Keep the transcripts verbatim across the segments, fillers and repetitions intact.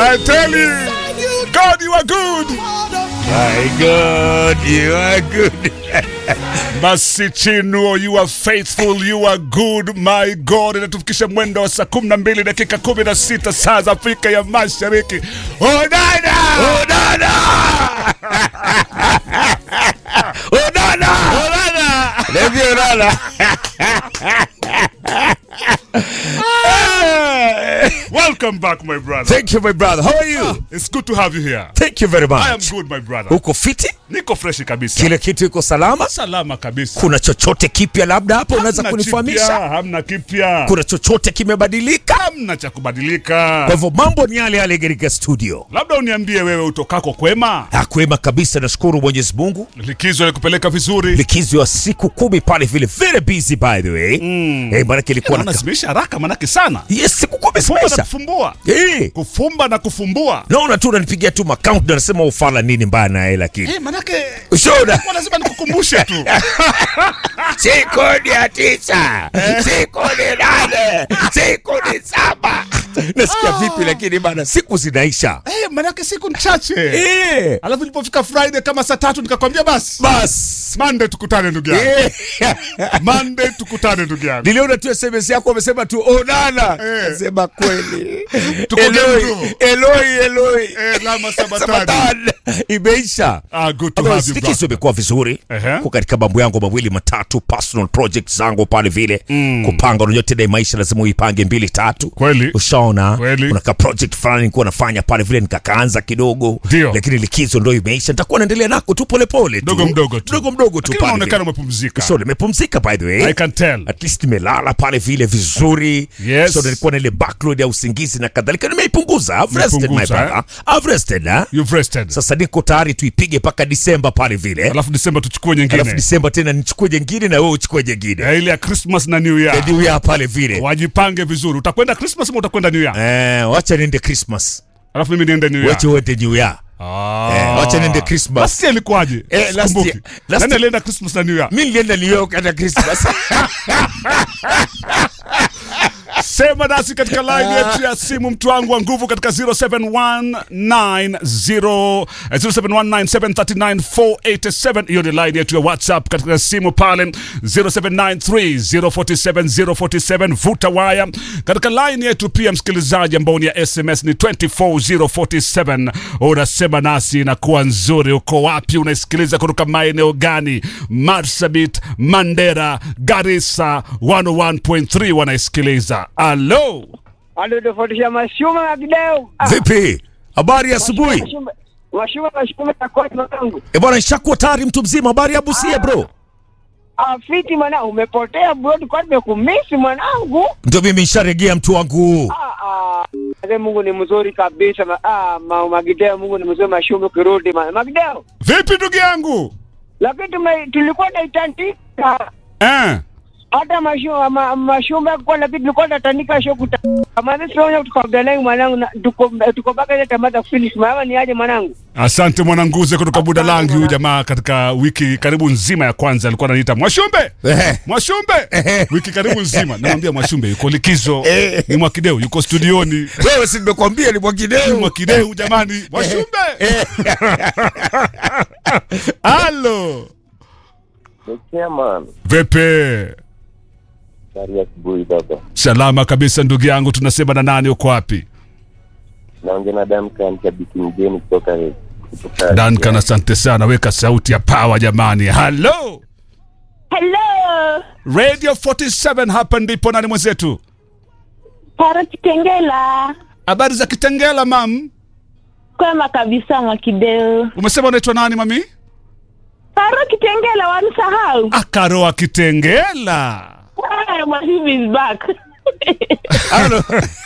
I tell you, God, you are good. My God, you are good. Basi Chinuo, you are faithful, you are good, my God. Inatufikisha mwendo wa saa kumi na mbili dakika kumi na sita saa za Afrika ya Mashariki. Onana! Onana! Onana! Onana! Levi Onana! Welcome back, my brother. Thank you, my brother. How are you? It's good to have you here. Thank you very much. I am good, my brother. Uko fiti? Niko fresh kabisa. Kile kitu iko salama? Salama kabisa. Kuna chochote kipya labda hapo unaweza kunifahamisha? Hamna kipya. Kuna chochote kimebadilika? Hamna cha kubadilika. Kwa hivyo mambo ni yale yale katika studio. Labda uniambie wewe utokako kwema? Ha, kwema kabisa, nashukuru Mwenyezi Mungu. Likizo ilikupeleka vizuri? Likizo ya siku kumi pale vile, very busy by the way. Mm. Eh, maana ilikuwa na zimeisha haraka manake sana. Yes, siku kumi zimeisha. Kufumbua. Eh, kufumba na kufumbua. Naona tu unanipigia tu account na nasema ufala nini mbaya na hela lakini. Eh, manake ushoda. Kwa lazima nikukumbushe tu. Siku ni tisa, siku ni nane, siku ni saba. Nasikia ah. vipi lakini bana siku zinaisha. Eh, manake siku ni chache. Eh. Alafu nilipofika Friday kama saa tatu nikakwambia basi. Bas. Monday tukutane ndugu yangu. Eh. Monday tukutane ndugu yangu. Niliona tu S M S yako umesema tu onana. Eh. Nasema kweli. Eloi, Eloi, Eloi. Eh, lama sabatani. Imeisha. Ah, good to have you. Likizo imekuwa vizuri. Uh-huh. Kwa katika mambo yangu mawili matatu, personal projects zangu pale vile. Mm. Kupanga unajua tena maisha lazima uipange mbili tatu. Kweli. Ushaona. Kweli. Kuna ka project fulani nilikuwa nafanya pale vile nikakaanza kidogo. Dio. Lakini likizo ndio imeisha. Nitakuwa naendelea nako tu pole pole tu. Dogo mdogo tu. Dogo mdogo tu pale. Unaonekana umepumzika. So nimepumzika by the way. I can tell. At least nimelala pale vile vizuri. Yes. So nilikuwa na ile backload ya usingizi na kadhalika nimeipunguza. I've rested my brother. Eh? I've rested, eh? You've rested. Sasa niko tayari tuipige paka Disemba pale vile. Alafu Disemba tuchukue nyingine. Alafu Disemba tena nichukue nyingine na wewe uchukue nyingine. Ya ile ya Christmas na New Year. Ya New Year pale vile. Wajipange vizuri. Utakwenda Christmas ama utakwenda New Year? Eh, wacha niende Christmas. Alafu mimi niende New Year. Wacha uende New Year. Ah. Eh, wacha niende Christmas. Last year ilikuwaje? Eh, last year. Last year nilienda Christmas na New Year. Mimi nilienda New York hata Christmas. Sema nasi katika line yetu ya simu mtu wangu wa nguvu katika zero seven one nine zero seven three nine four eight seven. Hiyo ni line yetu ya WhatsApp katika simu pale zero seven nine three zero four seven zero four seven. Vuta waya katika line yetu pia msikilizaji ambao ni ya S M S ni two four zero four seven. Unasema nasi na kuwa nzuri. Uko wapi? Unasikiliza kutoka maeneo gani? Marsabit, Mandera, Garissa one oh one point three wanasikiliza. Hello. Halo tofautisha mashuma na video. Vipi? Habari ya asubuhi. Mashuma mashuma na kwa mwanangu. Eh bwana nishakuwa tayari mtu mzima. Habari ya Busia bro? Ah, fiti mwana umepotea bro, tulikuwa tumekumisi mwanangu. Ndio mimi nisharegea mtu wangu. Ah ah. Mungu ni mzuri kabisa. Ah, ma Magideo Mungu ni mzuri mashuma kirudi man. Magideo. Vipi ndugu yangu? Lakini tulikuwa na itantika. Eh. Hata mashuma mashuma kwa lakini tulikuwa tunatanika shokuta. Kama sio tukaongelea mwanangu tuko tuko baka ile tamata finish mama ni aje mwanangu. Asante mwananguze kutoka Budalangi. Huyu jamaa katika wiki karibu nzima ya kwanza alikuwa ananiita Mwashumbe. Mwashumbe. Wiki karibu nzima namwambia Mwashumbe yuko likizo. Ni Mwakideu yuko studioni. Wewe si nimekwambia ni Mwakideu. Mwakideu jamani. Mwashumbe. Halo. Nikia man. Vipi? Dari asubuhi baba. Salama kabisa ndugu yangu. Tunasema na nani, uko wapi? Naongea na Duncan kabiki mgeni kutoka kutoka. Duncan, asante sana. Weka sauti ya power jamani. Hello. Hello. Radio forty-seven hapa ndipo. Nani mwenzetu? Para Kitengela. Habari za Kitengela mam? Kwema kabisa Mwakideu. Umesema unaitwa nani mami? Para Kitengela, wanisahau. Ah, Karo Kitengela. Ah, Mwashumbe is back. Hello.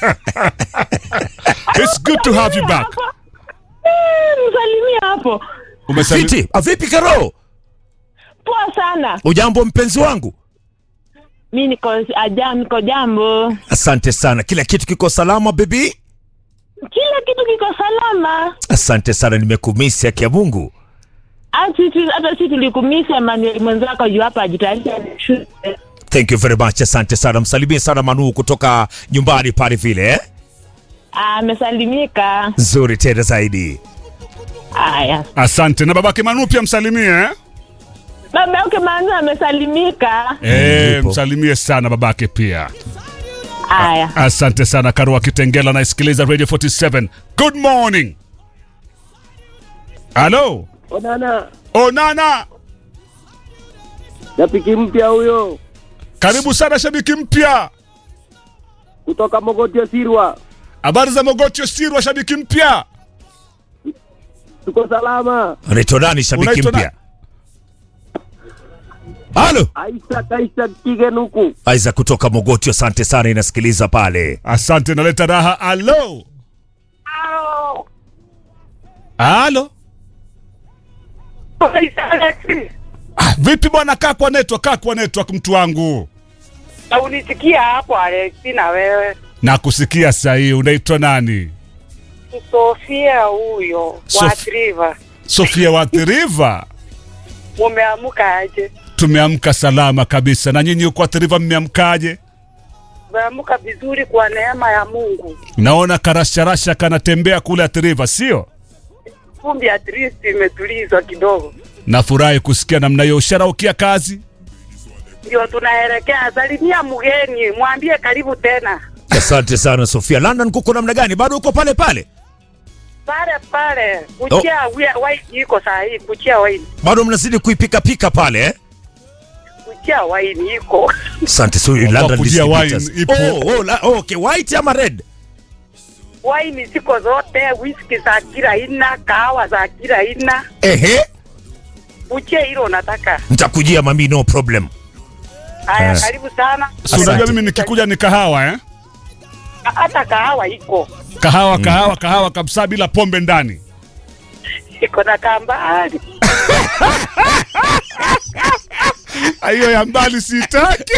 It's good to have you back. Msalimia hapo. Umesalimia? Vipi? Ah, vipi Karo? Poa sana. Ujambo mpenzi wangu? Mimi niko ajam niko jambo. Asante sana. Kila kitu kiko salama baby? Kila kitu kiko salama. Asante sana, nimekumisi haki ya Mungu. Hata sisi tulikumisi Emmanuel mwenzako yu hapa ajitayarisha shule. Thank you very much. Asante sana. Msalimie sana Manu kutoka nyumbani pale vile eh? Amesalimika. Nzuri tena zaidi. Haya. Asante. Na babake Manu pia msalimie eh? Baba yake Manu amesalimika. Eh, Ndipo. msalimie sana babake pia. Haya. Asante sana Karua Kitengela, naisikiliza Radio forty-seven. Good morning. Hello. Onana, Onana. rafiki mpya huyo Karibu sana shabiki mpya. kutoka Mogotio Sirwa. Habari za Mogotio Sirwa shabiki mpya? Tuko salama. Anaitwa nani shabiki Unaitwa mpya? Halo. Aisha Kaisha Kigenuku. Aiza kutoka Mogotio, asante sana, inasikiliza pale. Asante, naleta raha. Hello. Halo. Ah, vipi bwana, kaa kwa network, kaa kwa network mtu wangu. Na unisikia hapo Alex na wewe. Na kusikia sasa hii. Unaitwa nani? Sofia huyo Sof- wa Triva. Sofia wa River. Umeamka aje? Tumeamka salama kabisa. Na nyinyi uko River mmeamkaje? Umeamka vizuri kwa neema ya Mungu. Naona karasharasha kanatembea kule River, sio? Fumbi at least imetulizwa kidogo. Nafurahi kusikia namna hiyo. Usharaukia kazi? Ndio tunaelekea. Salimia mgeni, mwambie karibu tena. Asante sana Sofia. London kuko namna gani? Bado uko pale pale? Pale pale. Kuchia oh. Wine iko saa hii, kuchia wine. Bado mnazidi kuipika pika pale eh? Kuchia wine iko. Asante so London kujia distributors. wine ipo. Oh, oh, la, oh, okay, white ama red? Wine ziko zote, whisky za kila aina, kahawa za kila aina. Ehe. Kuchia hilo nataka. Nitakujia mami, no problem. Haya, Yes. karibu sana. So unajua mimi nikikuja ni kahawa eh? Hata kahawa iko. Kahawa, kahawa, kahawa kabisa bila pombe ndani. Iko na kambali. Hiyo ya mbali sitaki.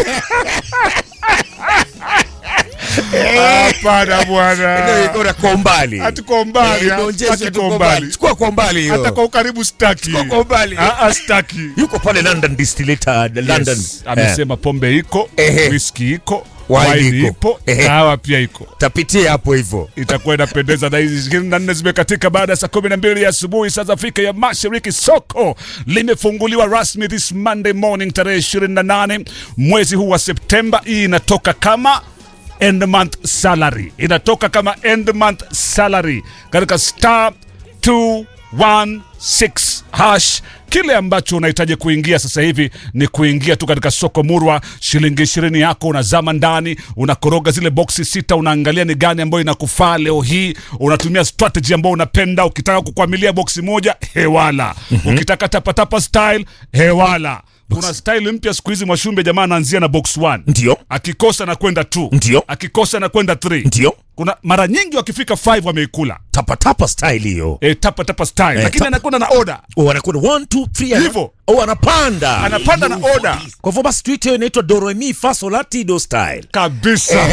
Hapana bwana. Ndio iko na kwa mbali. Hatuko mbali. Hatuko Chukua mbali. Chukua kwa mbali hiyo. Hata kwa ukaribu staki. Chukua kwa mbali. Ah, ah, staki. Yuko pale London distillator London. Yes. Amesema pombe iko, Ehe. whisky iko, Wine wine iko. ipo, Ehe. kahawa pia iko. Tapitia hapo hivyo. Itakuwa inapendeza. Na hizi ishirini na nne zimekatika baada ya saa kumi na mbili ya asubuhi saa za Afrika ya Mashariki. Soko limefunguliwa rasmi this Monday morning tarehe ishirini na nane mwezi huu wa Septemba. Hii inatoka kama end month salary. Inatoka kama end month salary katika star two one six hash. Kile ambacho unahitaji kuingia sasa hivi ni kuingia tu katika soko murwa, shilingi ishirini yako unazama ndani, unakoroga zile boxi sita, unaangalia ni gani ambayo inakufaa leo hii, unatumia strategy ambayo unapenda. Ukitaka kukwamilia boxi moja, hewala. Mm-hmm. Ukitaka tapa tapa style, hewala. Kuna style mpya siku hizi Mwashumbe, jamaa anaanzia na box one. Ndio. Akikosa na kwenda two. Ndio. Akikosa na kwenda three. Ndio. Kuna mara nyingi wakifika five wameikula. Tapa tapa style hiyo. E, tapa tapa style. Eh, Lakini tapa- anakwenda na order. Oh, anakwenda one two three. Hivyo. Oh, anapanda. Anapanda na order. Kwa hivyo basi tweet hiyo inaitwa Do Re Mi Fa Sol La Ti Do style. Kabisa.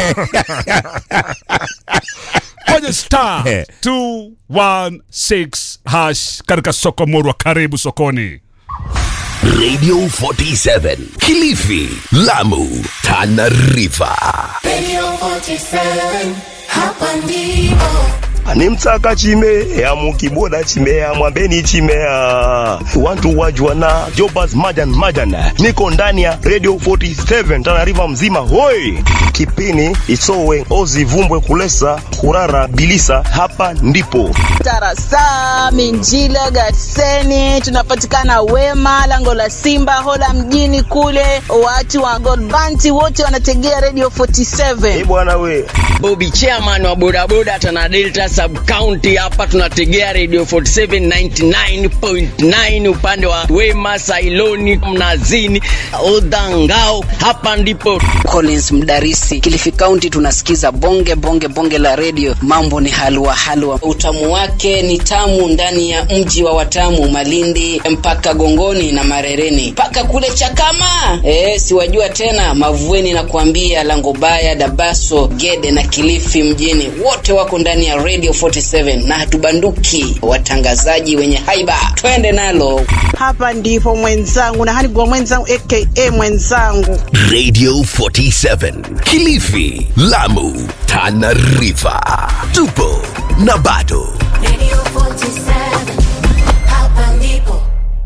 Kwenye star Eh. two one six hash katika soko murwa. Karibu sokoni. Radio forty-seven, Kilifi, Lamu, Tana River. Radio forty-seven, hapa ndipo. Animtaka chimea mukiboda chimea mwambeni chimea wantu wajwana Jobas Majan Majan, niko ndani ya Radio forty-seven Tana River mzima. Hoi kipini isowe ozi vumbwe kulesa kurara bilisa, hapa ndipo Tarasa Minjila Gatseni, tunapatikana Wema, lango la Simba, Hola mjini kule. Watu wa Godbanti wote wanategea Radio forty-seven. eh bwana we. Bobby chairman wa bodaboda Tana Delta sub county, hapa tunategea Radio forty-seven ninety-nine point nine upande wa Wema, Sailoni, Mnazini, Odangao, hapa ndipo. Collins Mdarisi, Kilifi County, tunasikiza bonge bonge bonge la radio. Mambo ni halua halua, utamu wake yake ni tamu ndani ya mji wa watamu, Malindi mpaka Gongoni na Marereni mpaka kule Chakama. Eh, siwajua tena Mavueni na kuambia Langobaya, Dabaso, Gede na Kilifi mjini. Wote wako ndani ya Radio forty-seven na hatubanduki, watangazaji wenye haiba. Twende nalo. Hapa ndipo mwenzangu na hani kwa mwenzangu aka mwenzangu. Radio forty-seven Kilifi, Lamu, Tana River. Tupo na bado. Radio forty-seven, hapa ndipo.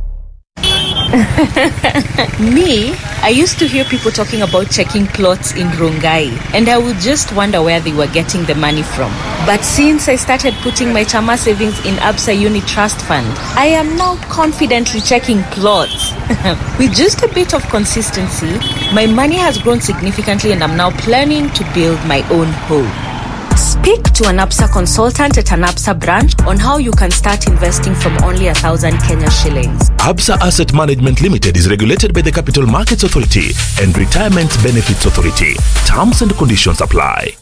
Me, I used to hear people talking about checking plots in Rongai, and I would just wonder where they were getting the money from. But since I started putting my Chama savings in Absa Uni Trust Fund, I am now confidently checking plots. With just a bit of consistency, my money has grown significantly and I'm now planning to build my own home. Speak to an Absa consultant at an Absa branch on how you can start investing from only a thousand Kenya shillings. Absa Asset Management Limited is regulated by the Capital Markets Authority and Retirement Benefits Authority. Terms and conditions apply.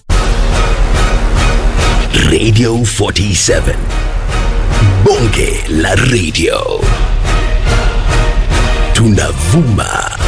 Radio forty-seven. Bonge la radio. Tunavuma